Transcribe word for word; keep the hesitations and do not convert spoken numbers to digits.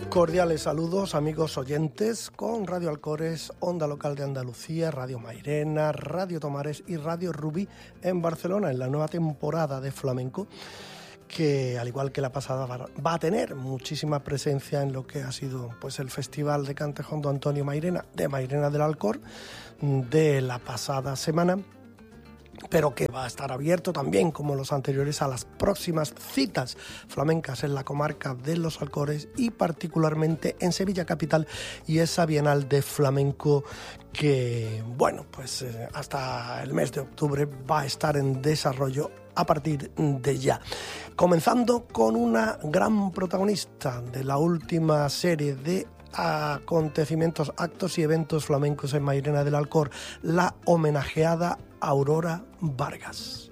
Cordiales saludos, amigos oyentes, con Radio Alcores, Onda Local de Andalucía, Radio Mairena, Radio Tomares y Radio Rubí en Barcelona, en la nueva temporada de flamenco, que al igual que la pasada va a tener muchísima presencia en lo que ha sido pues el Festival de Cante Jondo Antonio Mairena, de Mairena del Alcor, de la pasada semana, pero que va a estar abierto también, como los anteriores, a las próximas citas flamencas en la comarca de los Alcores y particularmente en Sevilla capital y esa Bienal de Flamenco que, bueno, pues eh, hasta el mes de octubre va a estar en desarrollo a partir de ya. Comenzando con una gran protagonista de la última serie de acontecimientos, actos y eventos flamencos en Mairena del Alcor, la homenajeada Aurora Vargas.